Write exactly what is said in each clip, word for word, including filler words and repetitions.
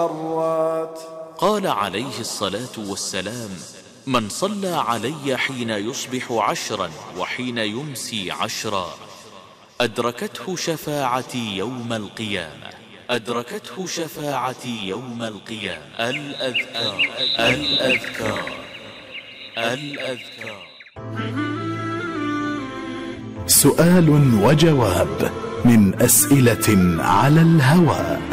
قال عليه الصلاة والسلام: من صلى علي حين يصبح عشرا وحين يمسي عشرا أدركته شفاعتي يوم القيامة. أدركته شفاعتي يوم القيامة. الأذكار الأذكار الأذكار. سؤال وجواب من أسئلة على الهواء.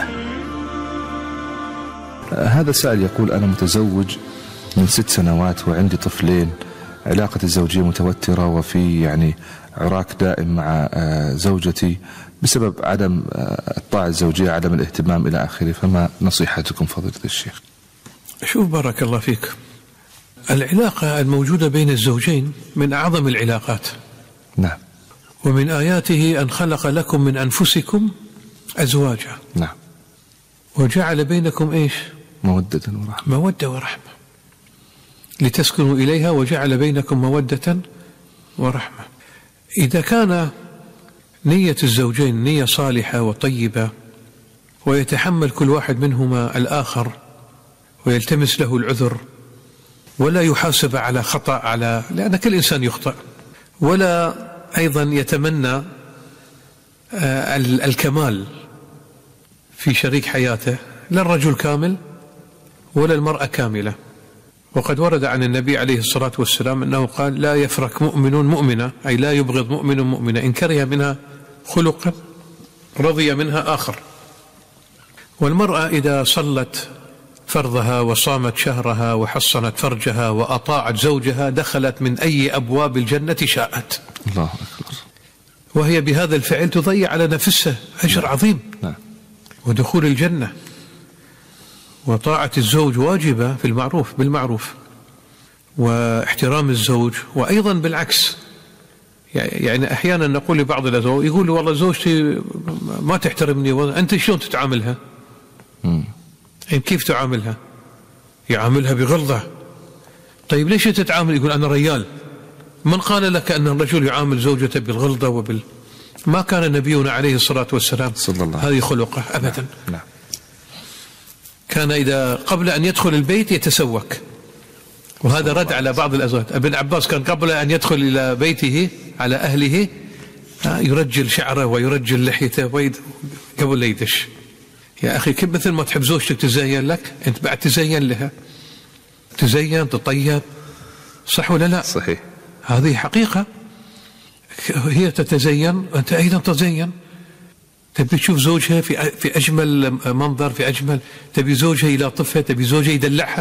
هذا سائل يقول: أنا متزوج من ست سنوات وعندي طفلين، علاقة الزوجية متوترة وفي يعني عراك دائم مع زوجتي بسبب عدم الطاعة الزوجية، عدم الاهتمام إلى آخره، فما نصيحتكم فضيلة الشيخ؟ شوف بارك الله فيك، العلاقة الموجودة بين الزوجين من أعظم العلاقات. نعم. ومن آياته أن خلق لكم من أنفسكم أزواجا. نعم. وجعل بينكم إيش؟ مودة ورحمة. مودة ورحمة لتسكنوا إليها، وجعل بينكم مودة ورحمة. إذا كان نية الزوجين نية صالحة وطيبة، ويتحمل كل واحد منهما الآخر ويلتمس له العذر، ولا يحاسب على خطأ، على لأن كل إنسان يخطئ، ولا أيضا يتمنى الكمال في شريك حياته، لا الرجل كامل ولا المرأة كاملة. وقد ورد عن النبي عليه الصلاة والسلام أنه قال: لا يفرق مؤمن مؤمنة، أي لا يبغض مؤمن مؤمنة إن كره منها خلقا رضي منها آخر. والمرأة إذا صلت فرضها وصامت شهرها وحصنت فرجها وأطاعت زوجها دخلت من أي أبواب الجنة شاءت. الله أكبر. وهي بهذا الفعل تضيع على نفسها أجر عظيم. نعم. ودخول الجنة. وطاعة الزوج واجبة في المعروف بالمعروف، واحترام الزوج، وأيضا بالعكس. يعني أحيانا نقول لبعض الأزواج، يقول لي: والله زوجتي ما تحترمني، أنت شلون تتعاملها؟ مم. كيف تعاملها؟ يعاملها بغلظة. طيب ليش تتعامل؟ يقول: أنا رجال. من قال لك أن الرجل يعامل زوجته بالغلظة وبال ما كان نبينا عليه الصلاة والسلام صلى الله هذه خلقه أبدا. نعم. نعم. كان إذا قبل أن يدخل البيت يتسوك، وهذا رد على بعض الأزواج. ابن عباس كان قبل أن يدخل إلى بيته على أهله يرجل شعره ويرجل لحيته قبل لا يدش. يا أخي، كيف مثل ما تحب زوجتك تزين لك، أنت بعد تزين لها، تزين تطيب، صح ولا لا؟ صحيح. هذه حقيقة. هي تتزين وأنت أيضا تزين. تبي تشوف زوجها في في أجمل منظر، في أجمل، تبي زوجها يلاطفها، تبي زوجها يدلعها.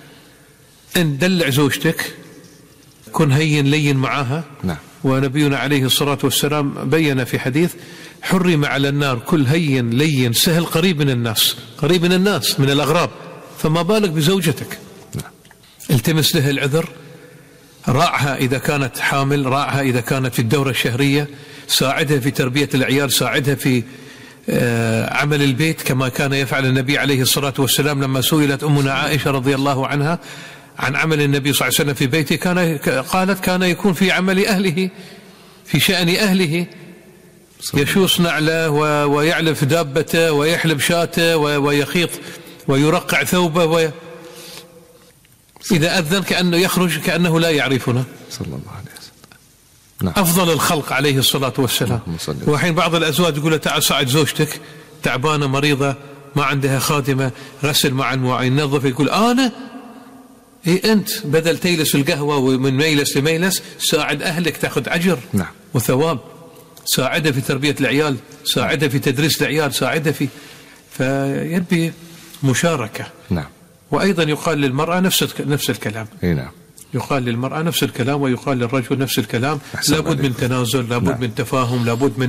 أن دلع زوجتك، كن هين لين معها. نعم. ونبينا عليه الصلاة والسلام بين في حديث: حرم على النار كل هين لين سهل قريب من الناس، قريب من الناس من الأغراب، فما بالك بزوجتك. نعم. التمس لها العذر، راعها إذا كانت حامل، راعها إذا كانت في الدورة الشهرية، ساعدها في تربية العيال، ساعدها في عمل البيت كما كان يفعل النبي عليه الصلاة والسلام. لما سئلت أمنا عائشة رضي الله عنها عن عمل النبي صلى الله عليه وسلم في بيته، كان قالت: كان يكون في عمل أهله، في شأن أهله، يشوص نعله ويعلف دابته ويحلب شاته ويخيط ويرقع ثوبه، و إذا أذن كأنه يخرج كأنه لا يعرفنا صلى الله عليه وسلم. نعم. أفضل الخلق عليه الصلاة والسلام. وحين بعض الأزواج يقول: تعال ساعد زوجتك تعبانة مريضة ما عندها خادمة، غسل مع المواعين، نظف. يقول: أنا إيه أنت بدل تيلس القهوة ومن ميلس لميلس ساعد أهلك تأخذ أجر. نعم. وثواب. ساعدها في تربية العيال، ساعدها في تدريس العيال، ساعدها في، فيبي مشاركة. نعم. وأيضا يقال للمرأة نفس نفس الكلام. إيه نعم. يقال للمرأة نفس الكلام ويقال للرجل نفس الكلام. لابد من تنازل، لابد نعم. من تفاهم، لابد من